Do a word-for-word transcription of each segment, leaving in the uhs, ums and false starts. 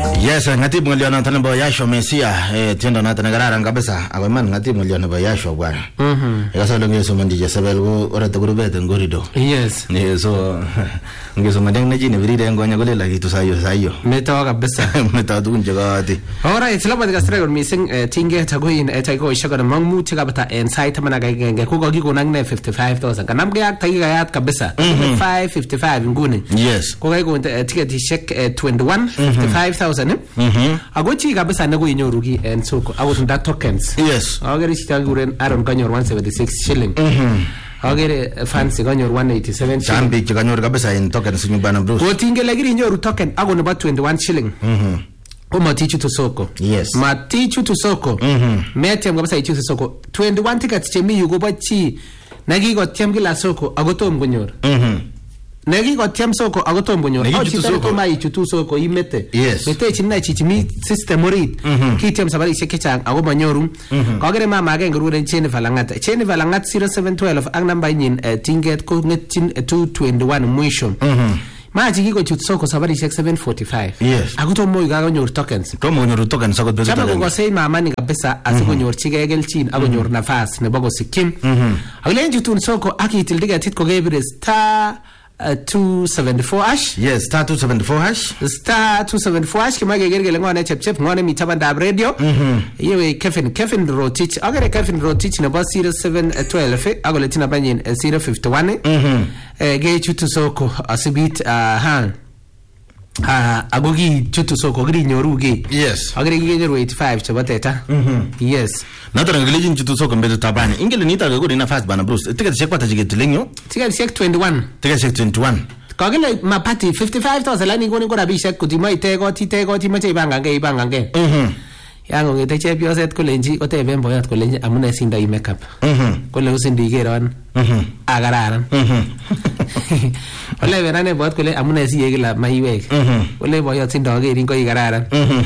Yes, ngati ngolio na tana boyasho Mesia eh tendo na tana garara kabisa. Ako man ngati ngolio na boyasho bwana. Mhm. Ikasa lo ngeso mandi je sabel go ora to grubete ngorido. Yes. Ne so ngeso madeng na jini viride ngonya gole la kitu sayo sayo. Meta kabisa. Meta tu njagati. Alright, sila bad gastre gor missing tinge tago in tago ishaga mangmu tiga bata inside tamana ga ga ko go gigo nang ne fifty-five thousand. Kanam ga yak tagi ga yat kabisa. five fifty-five ngune. Yes. Ko ga go ticket check twenty-one fifty-five thousand. Mhm. Agochi kabisa nago inyorugi and so awutunda tokens. Yes. Agere chitaguren aron kanyor one seventy-six shilling. Mhm. Agere fancy kanyor one eighty-seven shilling. Chambi kanyor kabisa in tokens nyumbana Bruce. Ko tingele giri nyoru token ago no ba twenty-one shilling. Mhm. O matichu to soko. Yes. Matichu to soko. Mhm. Metem kabisa ichu to soko. twenty-one tickets chemi yugo ba chi nagi go tiam gila soko agotom gonyor. Mhm. Negi ko tiam soko agotom gonyor. Au chitare to mai chutu soko imete. Yes. Mete china chichimi system orit. Ki tiam sabari sekechang ago manyoru. Kagere mama age ngurure cheni valangat. Cheni valangat zero seven one two ang namba nyin tinget ko ngetin two twenty-one mwisho. Mhm. Maji kiko chutu soko sabari sek seven forty-five. Yes. Agotom mo igaga nyor tokens. To mo nyor tokens agot bezo. Chama ko sei mama ni kabisa asigo nyor chige gelchin ago nyor nafas ne bago sikim. Mhm. Aglen chutu soko akitil diga tit ko gebre star Uh, two seventy-four hash. Yes, star two seventy-four hash. Star two seventy-four hash kima gegergele ngone chep chep ngone mitaba ndab radio. Mhm. Yewe Kevin Kevin Rotich. Agere Kevin Rotich na ba zero seven one two agole tina banyin zero fifty-one. Mhm. Eh ge chutu soko asibit uh, han. Ah, agogi chutu soko gri nyorugi. Yes. Agere ge nyoru eighty-five chabateta. Mhm. Yes. Natara ngeleji chutu soko mbezo tabani. Ingele nita go na fast bana Bruce. Ticket check pata jige tulenyo. Ticket check twenty-one. Ticket check twenty-one. Kagele mapati fifty-five thousand lani ngoni ngora bisha kutima itego titego timache ibanga nge ibanga nge. Mhm. Yango ngete chepyo set kolenji otebe mboyat kolenji amune sinda i makeup. Mhm. Kole usindi geron. Mhm. Agararan. Mhm. Ole verane bot kole amune si yegila maiwek. Mhm. Ole boyat sinda gerin ko igararan. Mhm.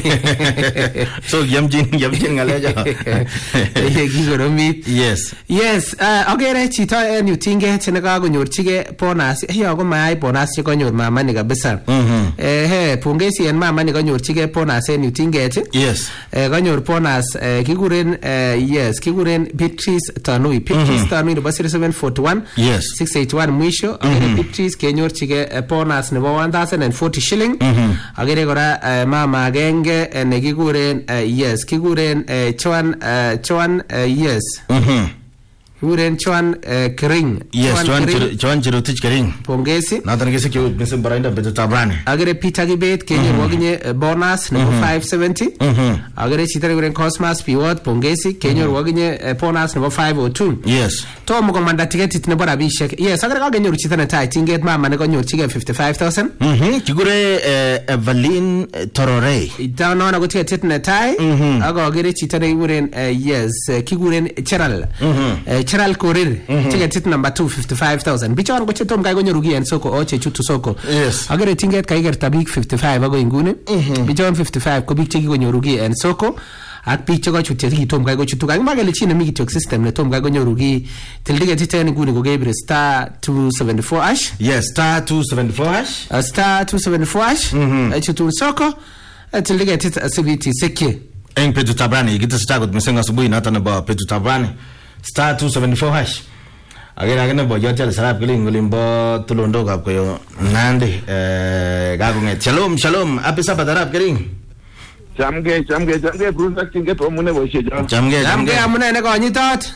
So yamjin yamjin ngaleja. Ye gigoromit. Yes. Yes, uh agere chito en yutinge tene kagonyorchige bonus. Hiyo ko mai bonus konyor mama ni kabisa. Mhm. Eh he pongezi en mama ni konyorchige bonus en yutinge. Yes. Eh kanyor bonus eh kiguren eh yes kiguren Beatrice Tanui Beatrice Tanui nebo zero seven four one. Yes. six eighty-one mwisho. Agere Beatrice kenyorchige bonus nebo one thousand forty shilling. Agere kora mama agenge ne kiguren yes kiguren Chwan Chwan yes. Mhm. Kiguren Chwan Kering. Yes, Chwan Chwan Chirotich Kering. Pongezi. Nathan gese ke mesen barainda beto tabrane. Agere Peter Gibet kenyor waginye bonus nebo five seventy. Mhm. Agere chitare kiguren Cosmas Piwot pongezi kenyor waginye bonus nebo five oh two. Yes. Tom ko manda ticket nebo rabishek. Yes, agere kagenyor chitane tai tinget mama ne konyor chige fifty-five thousand. Mhm. Kigure Evelyn Torore. Itaona na go ticket ne tai. Aga agere chitane kiguren yes kiguren Cheral. Mhm. Cheral Korir ticket number two fifty-five thousand. Bichon go chetom kai konyoru gi en soko oche chutu soko. Yes. Agere tinget kai ger tabik fifty-five ago ingune. Bichon fifty-five ko bik cheki konyoru gi en soko. Ak bik cheko chutte ki tom kai go chutu kai magale chine mi kitok system ne tom kai konyoru gi tildige titen ingune go gebre star two seventy-four hash. Yes, star two seventy-four hash. Uh, star two seventy-four hash. Chutu soko tildige tit asibiti seke. En petu tabrani gita stagot mesenga asubuhi na hata na ba petu tabrani. Star two seventy-four hash. Agera agena bo yotel sarap kili ngolimbo tulondo kap koyo nandi eh gagunget. Shalom shalom apisa padarap kili. Jamge jamge jamge Bruce kinge to mune bo sheja. Jamge jamge amune ne ko nyitot.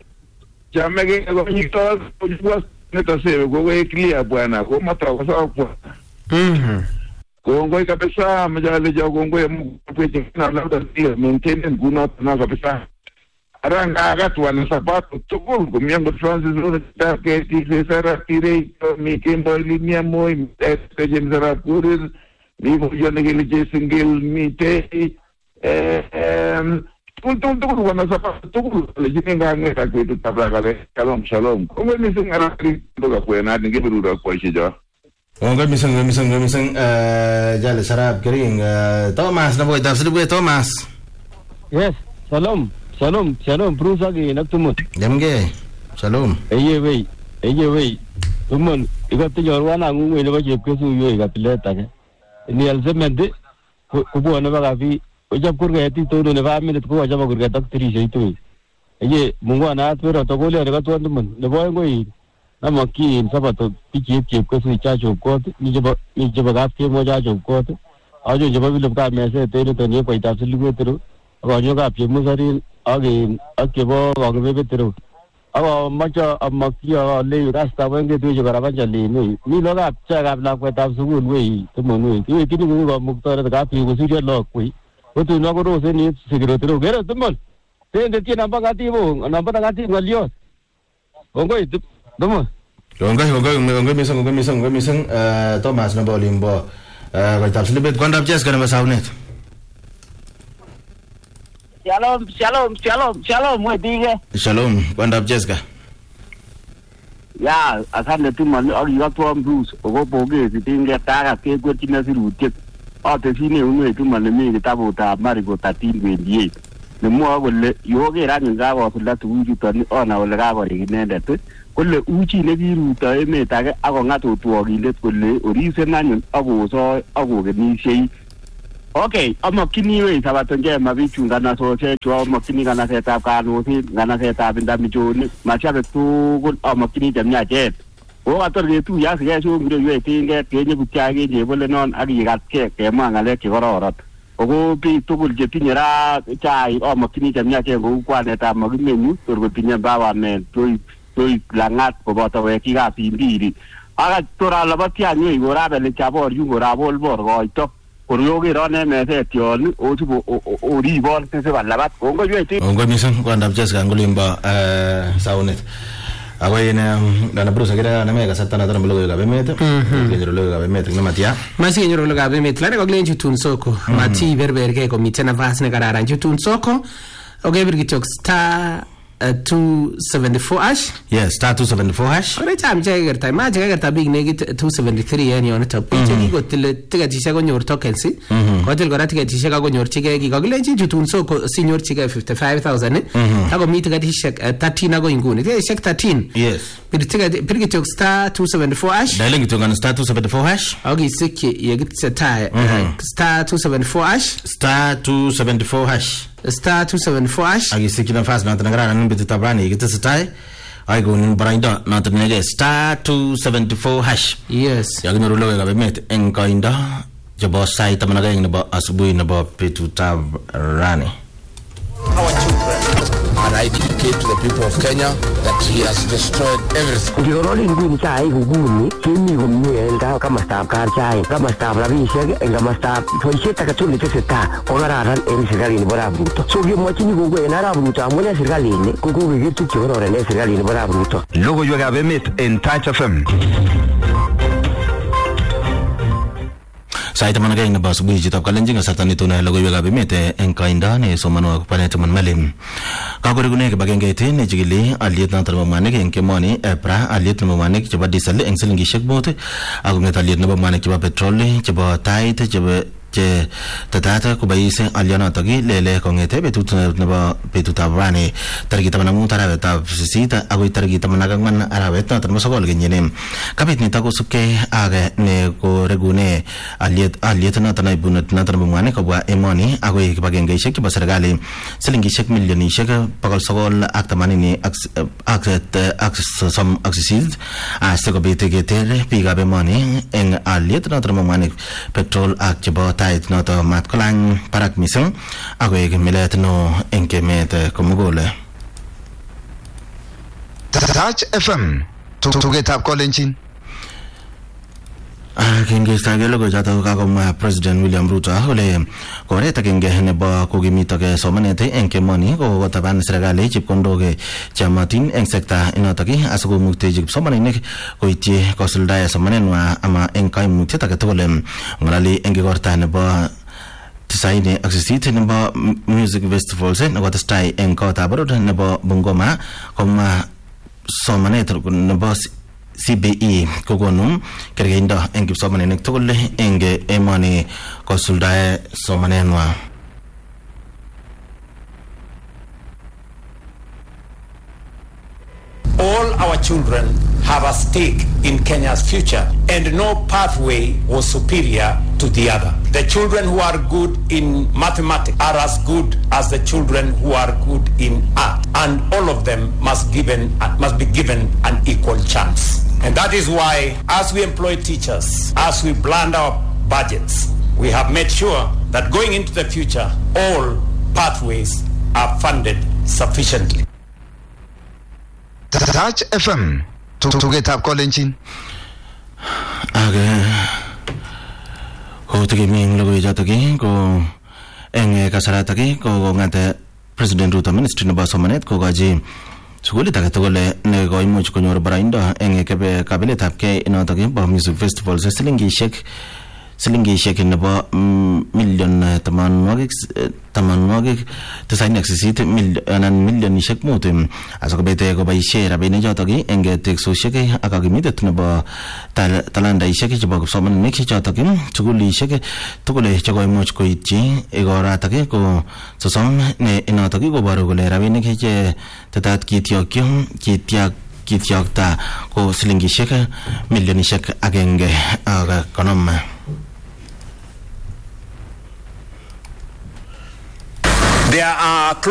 Jamge ko nyitot ujwa ne to se go we clear bwana ko mata ko sa kwa. Mhm. Ko ngoi kabisa mjale ja go ngoi mpweje na lauda ndio maintain guna na kabisa. Aranga agatu wana sapato tukul kumiango Francis ule take tise sara tire mi kembo linia moi este jenzara kurir mi yone gele jesingel mi te em tukul tukul tukul wana sapato tukul le jinga ngeka kwetu tabagale shalom shalom como ni singara ndoga kwena ngebiruda kwa shija Onga misang misang misang eh jale sarap kering Thomas na boy tafsir Thomas. Yes, shalom. Shalom, shalom, Bruce agi naktumut. Jamge, shalom. Eye wey, eye wey. Tumon, ikati jorwana ngungwe ne baje kesu yo ikapileta ke. Ni alzemende kubwone baka bi ochop kurget itono ne five minutes ko ochop kurget ak tirishe ito ye mungwana atwero to gole ne katwa ndum ne boy ngoi na makin sabato pichi chep ko su cha chop ko ni jeba ni jeba gap ke mo cha chop ko ajo jeba bi lupka mese te ne to ne ko ita silu tero ko jo gap che musari age ake bo wa be tero awa macha amakia le rasta wenge tu jeba ra jali ni ni lo gap cha gap la ko ta su gun we to mo ni ti ti ni ko mukta ra gap ko su je lo ko ko tu no ko ro se ni sigro tero gero tumol te de ti namba gati bo namba gati ngalio ngoi Đúng rồi, người người người người miseng người miseng người miseng Thomas na bolimbo người tập selebet kwanda jes kana masaunet. Shalom shalom shalom shalom moi dige. Shalom kwanda jes ka. Ya asante tu man ori ga to Bruce ogo boge sitinge tara ke gwetina sirutie. O te sine uno tu man me ke tabo ta marigo tatin twenty-eight. Ne mo agole yoge ra nga wa fulla tu ju to ni ona wala ga gore ginende tu. Kole uchi ne biruta emet age ako ng'atutwokindet kole orisen anyun akoso akokenishei. Okay, amakyini wei sabaton jema bichu nganasoshek chu amakyini nganasetab kanusit, nganasetab indamichonik, mashabik tugul amakyini chemyachen. Ko kator ketuiye asikesho ngirewek tinget kenyebutyo kebole non ak kikatkei kemwa ng'alek chekororon. Ako biik tugul chetinye ra chai amakyini chemyachen kou kwanetab makimenyu tor kotinye empowerment Tôi langat koboto wekikab timbiri aga tora labati anyo igora bele chabor yu gora bol bor goito koryoge rone meset yon otubo ori bol se balabat kongo yete ongo misang kwanda pjeska ngulimba eh saunet agoyene dana brusa kira na mega satana dana blogo ga bemete ngiro logo ga bemete na matia masi ngiro logo ga bemete lare goglen chutun soko mati berber ke komite na vas ne garara chutun soko oge birgitok star Uh, two seventy-four hash. Yes, star two seventy-four hash. Ore cham chega gerta ma chega gerta big negit two seventy-three yani on top. Piche ki go til tiga tisha go nyor tokens. Ko til gora tiga tisha go nyor chige ki go glenji jutun so ko senior chige fifty-five thousand. Ta go mi tiga tisha thirteen go inguni. Tiga shek thirteen. Yes. Pir tiga pir ki star two seventy-four hash. Dialing to gan star two seventy-four hash. Ogi sikki ye git star star two seventy-four hash. Star two seventy-four hash. Star two seventy-four hash. Agi sikki na fast na tanagara nan bitu tabrani git stai. Ai go nin brainda na tanege star two seventy-four hash. Yes. Ya gino rulo ga bemet en kainda jabo sai tamanaga ing na ba asubui na ba bitu tabrani. Our children, and I dedicate to the people of Kenya that he has destroyed everything. Ndioroli nguni chai guguni kimi gumye nga kama stab kar chai kama stab rabi shege kama stab foishe takatuli teseta onararan eri serikali ni bora bruto so ge mochini gugwe na ra bruto amone serikali ni kuku ge tu chorore ne serikali ni bora bruto logo yoga bemet en Touch F M. Sai teman kain na bas bui jitap kalenjing asatan itu na logo yoga bimete engkainda ne somano pane teman malim ka ko regune ke bagen gete ne jigili aliet na tarma manik engke moni epra aliet na manik coba diesel engsel ngi shek bote aku ngeta aliet na manik coba petrol coba tait coba je tatata ko bayise aliana tagi lele ko ngete betut na betut abrani targi tamana mu tarawe ta sita agoi targi tamana gangan arawe ta tarma sogol genyene kapit ni tago suke aga ne ko regune aliet aliet na tanai bunat na tarma mane ko ba emoni agoi ke bagen geishe ke basargali selingi shek milioni shek pagal sogol aktamani ni akset akses som accessible a sego bete getere piga be moni en aliet na tarma mane petrol akjaba tait no to mat kolang parak miseng agoi ke milet no enke mete komugole Touch F M to get up calling. Kenge stagelo ko jato ka ko President William Ruto ole ko re ta kenge ne ba ko gimita ke somanete enke moni ko taban serikali chip kondo ke chamatin en sekta inotaki asugo mukte jip somane ko iti ko sulda somanenwa ama enkai mukte ta ke tolem ngali enge gorta ne ba tisaine accessit ne ba music festival se ne ko stai en ko ta baro ne ba bungoma ko ma somanete ne ba C B E kogonum kergeinda engip somane nek togolle enge emani konsuldae somanenwa All our children have a stake in Kenya's future, and no pathway was superior to the other. The children who are good in mathematics are as good as the children who are good in art, and all of them must given must be given an equal chance. And that is why, as we employ teachers, as we plan our budgets, we have made sure that going into the future, all pathways are funded sufficiently. Touch F M. Tugetap Kolenjin. Age ko tigi ming logo jatagi ko eng kasaratagi ko ngate President Ruto Ministry nebo somanet ko gaji suguli tage togole ne go imuch konyor baraindo eng kebe kabiletab ke inotagi bo music festival se silingishek silingishek nebo million tamanwagik tamanwagik tisaini ak sisit million millionishek mut asakobete ko boisie rabinik chotok eng teksoshek ak kakimitet nebo talandaishek chebo kipsomaninik chotok sugulishek tugul chekoimuch koityi igoratak ko sosom ne inotok koboru kole rabinik che tetat kityokyo kityak kityokta ko silingishek millionishek agenge ak konom. There are